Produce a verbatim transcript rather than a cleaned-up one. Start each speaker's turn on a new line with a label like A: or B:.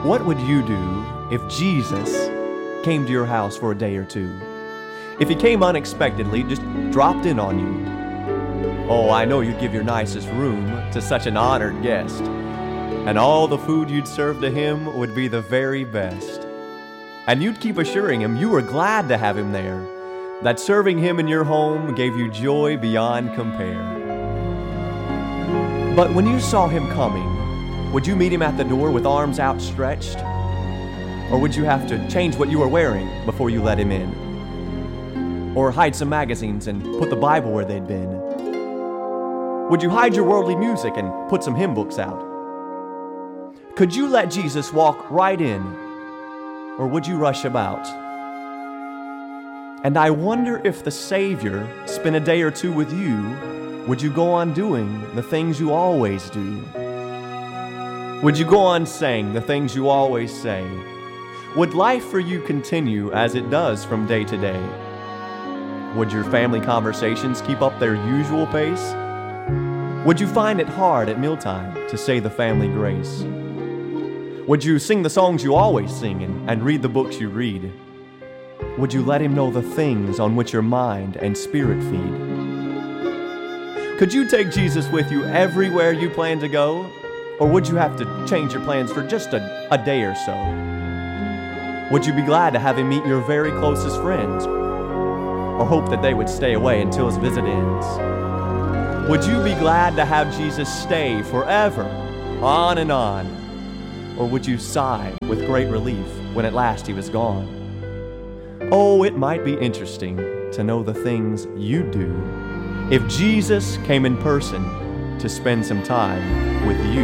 A: What would you do if Jesus came to your house for a day or two? If he came unexpectedly, just dropped in on you? Oh, I know you'd give your nicest room to such an honored guest, and all the food you'd serve to him would be the very best. And you'd keep assuring him you were glad to have him there, that serving him in your home gave you joy beyond compare. But when you saw him coming, would you meet him at the door with arms outstretched? Or would you have to change what you were wearing before you let him in? Or hide some magazines and put the Bible where they'd been? Would you hide your worldly music and put some hymn books out? Could you let Jesus walk right in, or would you rush about? And I wonder if the Savior spent a day or two with you, would you go on doing the things you always do? Would you go on saying the things you always say? Would life for you continue as it does from day to day? Would your family conversations keep up their usual pace? Would you find it hard at mealtime to say the family grace? Would you sing the songs you always sing and, and read the books you read? Would you let him know the things on which your mind and spirit feed? Could you take Jesus with you everywhere you plan to go? Or would you have to change your plans for just a, a day or so? Would you be glad to have him meet your very closest friends? Or hope that they would stay away until his visit ends? Would you be glad to have Jesus stay forever, on and on? Or would you sigh with great relief when at last he was gone? Oh, it might be interesting to know the things you'd do if Jesus came in person to spend some time with you.